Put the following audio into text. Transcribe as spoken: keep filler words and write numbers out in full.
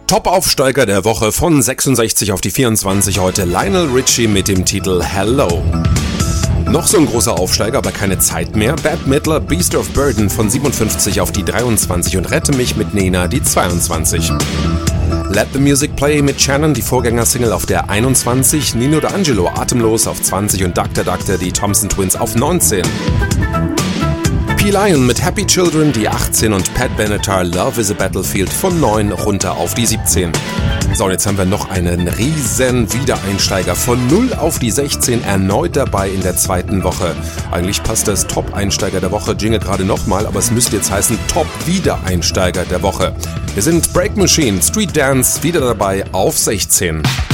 Top-Aufsteiger der Woche von sechsundsechzig auf die vierundzwanzig heute Lionel Richie mit dem Titel Hello. Noch so ein großer Aufsteiger, aber keine Zeit mehr. Bette Midler, Beast of Burden von siebenundfünfzig auf die dreiundzwanzig und Rette mich mit Nena die zweiundzwanzig. Let the Music Play mit Shannon, die Vorgängersingle auf der einundzwanzig. Nino D'Angelo, Atemlos auf zwanzig und Doctor Doctor, die Thompson Twins auf neunzehn. P-Lion mit Happy Children, die achtzehn und Pat Benatar, Love is a Battlefield von neun runter auf die siebzehn. So, und jetzt haben wir noch einen riesen Wiedereinsteiger von null auf die sechzehn, erneut dabei in der zweiten Woche. Eigentlich passt das Top-Einsteiger der Woche Jingle gerade nochmal, aber es müsste jetzt heißen Top-Wiedereinsteiger der Woche. Wir sind Break Machine, Street Dance, wieder dabei auf sechzehn.